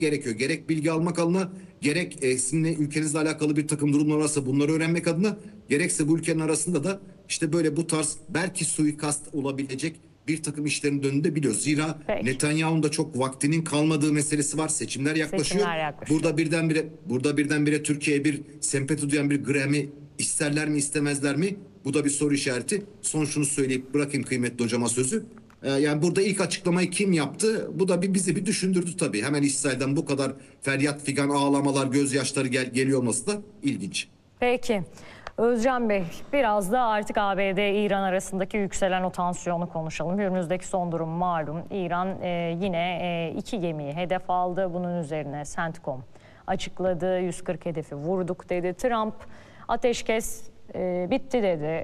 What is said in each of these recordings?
gerekiyor. Gerek bilgi almak adına, gerek sizinle ülkenizle alakalı bir takım durumlar varsa bunları öğrenmek adına, gerekse bu ülkenin arasında da işte böyle bu tarz belki suikast olabilecek bir takım işlerin dönünde biliyoruz. Zira Peki. Netanyahu'nun da çok vaktinin kalmadığı meselesi var. Seçimler yaklaşıyor. Seçimler yaklaşıyor. Burada birdenbire Türkiye'ye bir sempati duyan bir Grammy isterler mi istemezler mi? Bu da bir soru işareti. Son şunu söyleyip bırakayım kıymetli hocama sözü. Yani burada ilk açıklamayı kim yaptı? Bu da bizi bir düşündürdü tabii. Hemen İsrail'den bu kadar feryat figan, ağlamalar, gözyaşları geliyor olması da ilginç. Peki. Özcan Bey, biraz da artık ABD-İran arasındaki yükselen o tansiyonu konuşalım. Hürmüz'deki son durum malum. İran yine 2 gemiyi hedef aldı. Bunun üzerine CENTCOM açıkladı. 140 hedefi vurduk dedi. Trump ateşkes bitti dedi.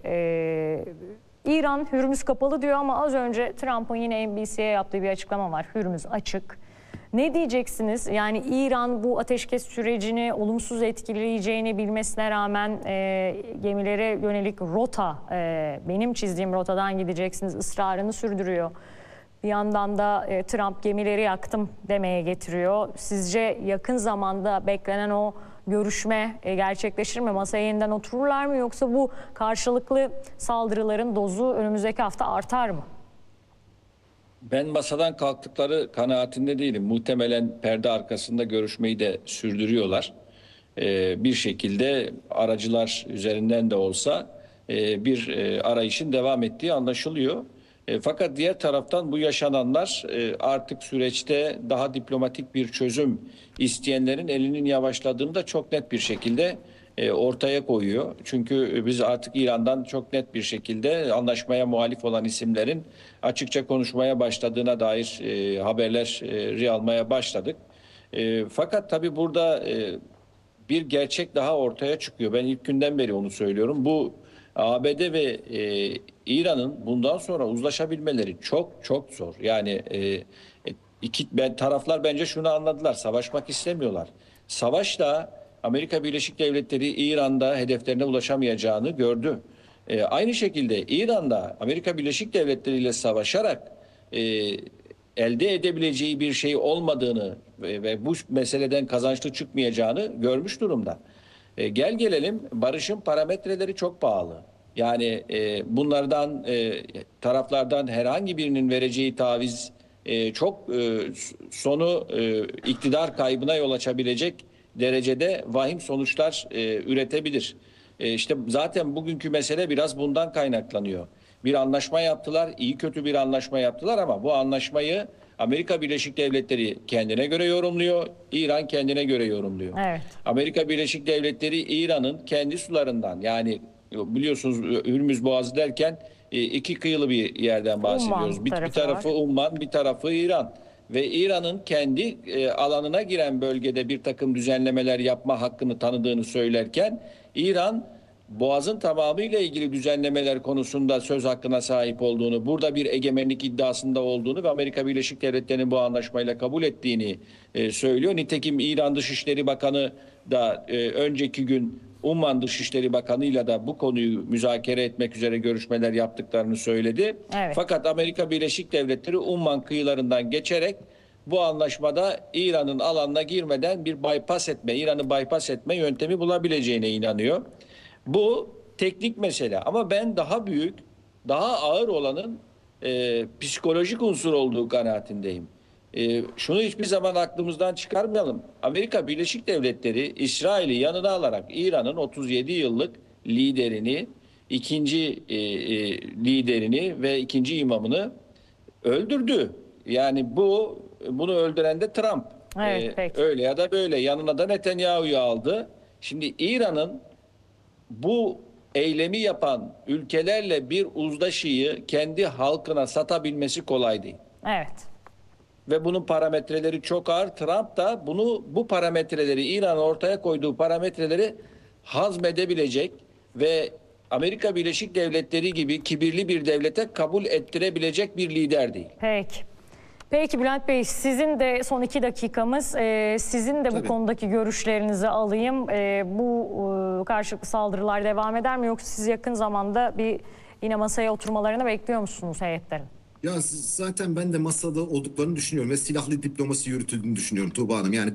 İran Hürmüz kapalı diyor ama az önce Trump'ın yine NBC'ye yaptığı bir açıklama var. Hürmüz açık. Ne diyeceksiniz? Yani İran bu ateşkes sürecini olumsuz etkileyeceğini bilmesine rağmen gemilere yönelik rota, benim çizdiğim rotadan gideceksiniz ısrarını sürdürüyor. Bir yandan da Trump gemileri yaktım demeye getiriyor. Sizce yakın zamanda beklenen o görüşme gerçekleşir mi? Masaya yeniden otururlar mı? Yoksa bu karşılıklı saldırıların dozu önümüzdeki hafta artar mı? Ben masadan kalktıkları kanaatinde değilim. Muhtemelen perde arkasında görüşmeyi de sürdürüyorlar. Bir şekilde aracılar üzerinden de olsa bir arayışın devam ettiği anlaşılıyor. Fakat diğer taraftan bu yaşananlar artık süreçte daha diplomatik bir çözüm isteyenlerin elinin yavaşladığını da çok net bir şekilde ortaya koyuyor. Çünkü biz artık İran'dan çok net bir şekilde anlaşmaya muhalif olan isimlerin açıkça konuşmaya başladığına dair haberleri almaya başladık. Fakat tabii burada bir gerçek daha ortaya çıkıyor. Ben ilk günden beri onu söylüyorum. Bu ABD ve İran'ın bundan sonra uzlaşabilmeleri çok çok zor. Yani taraflar bence şunu anladılar. Savaşmak istemiyorlar. Savaşla Amerika Birleşik Devletleri İran'da hedeflerine ulaşamayacağını gördü. Aynı şekilde İran'da Amerika Birleşik Devletleri ile savaşarak elde edebileceği bir şey olmadığını ve bu meseleden kazançlı çıkmayacağını görmüş durumda. Gel gelelim barışın parametreleri çok pahalı. Yani bunlardan taraflardan herhangi birinin vereceği taviz çok sonu iktidar kaybına yol açabilecek derecede vahim sonuçlar üretebilir. İşte zaten bugünkü mesele biraz bundan kaynaklanıyor. Bir anlaşma yaptılar, iyi kötü bir anlaşma yaptılar ama bu anlaşmayı Amerika Birleşik Devletleri kendine göre yorumluyor, İran kendine göre yorumluyor. Evet. Amerika Birleşik Devletleri İran'ın kendi sularından, yani biliyorsunuz Hürmüz Boğazı derken iki kıyılı bir yerden bahsediyoruz. Bir tarafı Umman, bir tarafı İran. Ve İran'ın kendi alanına giren bölgede bir takım düzenlemeler yapma hakkını tanıdığını söylerken İran Boğaz'ın tamamıyla ilgili düzenlemeler konusunda söz hakkına sahip olduğunu, burada bir egemenlik iddiasında olduğunu ve Amerika Birleşik Devletleri'nin bu anlaşmayla kabul ettiğini söylüyor. Nitekim İran Dışişleri Bakanı da önceki gün Umman Dışişleri Bakanı'yla da bu konuyu müzakere etmek üzere görüşmeler yaptıklarını söyledi. Evet. Fakat Amerika Birleşik Devletleri Umman kıyılarından geçerek bu anlaşmada İran'ın alanına girmeden bir İran'ı bypass etme yöntemi bulabileceğine inanıyor. Bu teknik mesele ama ben daha büyük, daha ağır olanın psikolojik unsur olduğu kanaatindeyim. Şunu hiçbir zaman aklımızdan çıkarmayalım. Amerika Birleşik Devletleri İsrail'i yanına alarak İran'ın 37 yıllık liderini, ikinci liderini ve ikinci imamını öldürdü. Yani bunu öldüren de Trump. Evet, Öyle ya da böyle yanına da Netanyahu'yu aldı. Şimdi İran'ın bu eylemi yapan ülkelerle bir uzlaşıyı kendi halkına satabilmesi kolay değil. Evet. Ve bunun parametreleri çok ağır. Trump da bu parametreleri, İran'ın ortaya koyduğu parametreleri hazmedebilecek ve Amerika Birleşik Devletleri gibi kibirli bir devlete kabul ettirebilecek bir lider değil. Peki. Peki Bülent Bey, sizin de son 2 dakikamız, sizin de bu konudaki görüşlerinizi alayım. Bu karşılıklı saldırılar devam eder mi, yoksa siz yakın zamanda yine masaya oturmalarını bekliyor musunuz heyetlerin? Ya zaten ben de masada olduklarını düşünüyorum ve silahlı diplomasi yürütüldüğünü düşünüyorum Tuğba Hanım. Yani